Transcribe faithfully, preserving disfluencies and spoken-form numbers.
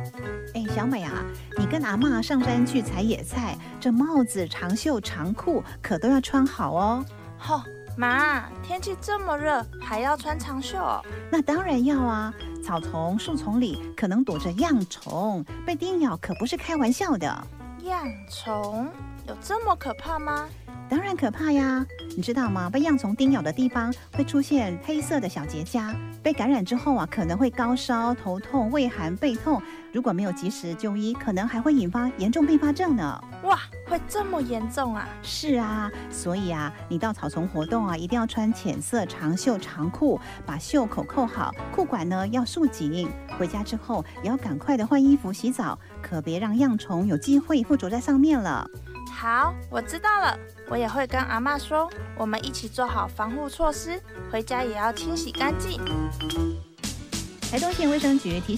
哎，小美啊，你跟阿嬷上山去采野菜，这帽子、长袖、长裤可都要穿好哦。 吼、妈，天气这么热，还要穿长袖哦？ 那当然要啊，草丛、树丛里可能躲着恙虫，被叮咬可不是开玩笑的。 恙虫有这么可怕吗？ 当然可怕呀！你知道吗？被恙虫叮咬的地方会出现黑色的小结痂，被感染之后啊，可能会高烧、头痛、畏寒、背痛。如果没有及时就医，可能还会引发严重并发症呢。 哇，会这么严重啊？ 是啊，所以啊，你到草丛活动啊，一定要穿浅色长袖长裤，把袖口扣好，裤管呢要束紧。回家之后也要赶快的换衣服、洗澡，可别让恙虫有机会附着在上面了。 好，我知道了，我也会跟阿嬷说，我们一起做好防护措施，回家也要清洗干净。 台东县卫生局提醒